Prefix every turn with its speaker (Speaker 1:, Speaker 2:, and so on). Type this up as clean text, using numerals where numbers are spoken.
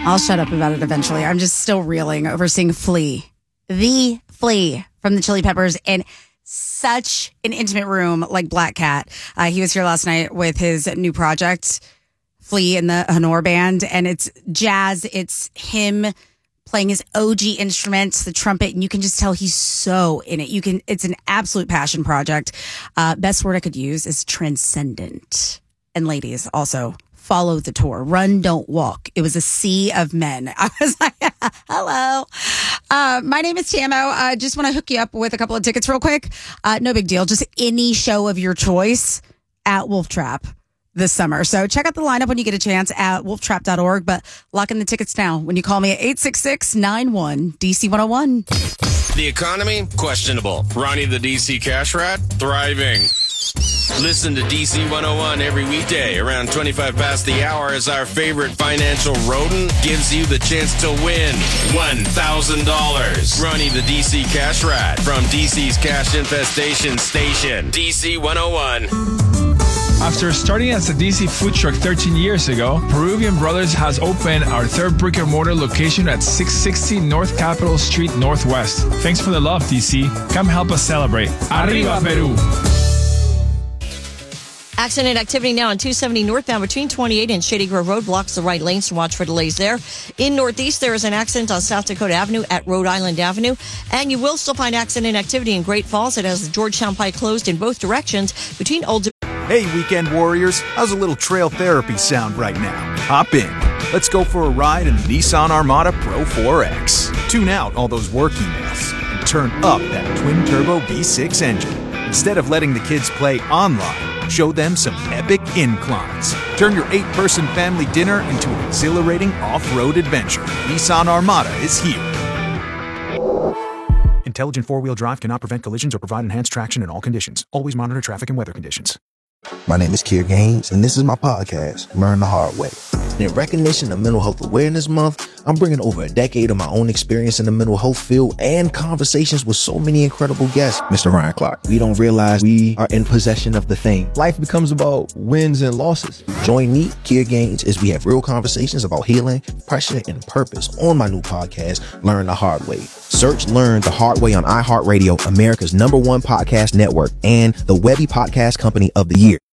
Speaker 1: I'll shut up about it eventually. I'm just still reeling over seeing Flea, the Flea from the Chili Peppers, in such an intimate room like Black Cat. He was here last night with his new project, Flea and the Honor Band, and it's jazz. It's him playing his OG instruments, the trumpet, and you can just tell he's so in it. It's an absolute passion project. Best word I could use is transcendent. And ladies, also follow the tour. Run, don't walk. It was a sea of men. I was like, hello. My name is Tamo. I just want to hook you up with a couple of tickets real quick. No big deal. Just any show of your choice at Wolf Trap this summer. So check out the lineup when you get a chance at wolftrap.org, but lock in the tickets now when you call me at 866-91-DC101.
Speaker 2: The economy? Questionable. Ronnie the DC Cash Rat? Thriving. Listen to DC 101 every weekday around 25 past the hour as our favorite financial rodent gives you the chance to win $1,000. Ronnie the DC Cash Rat from DC's Cash Infestation Station, DC 101.
Speaker 3: After starting as a DC food truck 13 years ago, Peruvian Brothers has opened our third brick and mortar location at 660 North Capitol Street Northwest. Thanks for the love, DC. Come help us celebrate. Arriba, Peru!
Speaker 4: Accident activity now on 270 northbound between 28 and Shady Grove Road blocks the right lanes, so watch for delays there. In Northeast, there is an accident on South Dakota Avenue at Rhode Island Avenue, and you will still find accident activity in Great Falls. It has the Georgetown Pike closed in both directions between Old...
Speaker 5: Hey, weekend warriors, how's a little trail therapy sound right now? Hop in. Let's go for a ride in the Nissan Armada Pro 4X. Tune out all those work emails and turn up that twin-turbo V6 engine. Instead of letting the kids play online, show them some epic inclines. Turn your 8-person family dinner into an exhilarating off-road adventure. Nissan Armada is here. Intelligent four-wheel drive cannot prevent collisions or provide enhanced traction in all conditions. Always monitor traffic and weather conditions.
Speaker 6: My name is Kier Gaines, and this is my podcast, Learn the Hard Way. In recognition of Mental Health Awareness Month, I'm bringing over a decade of my own experience in the mental health field and conversations with so many incredible guests. Mr. Ryan Clark, we don't realize we are in possession of the thing. Life becomes about wins and losses. Join me, Kier Gaines, as we have real conversations about healing, pressure, and purpose on my new podcast, Learn the Hard Way. Search Learn the Hard Way on iHeartRadio, America's #1 podcast network, and the Webby Podcast Company of the Year.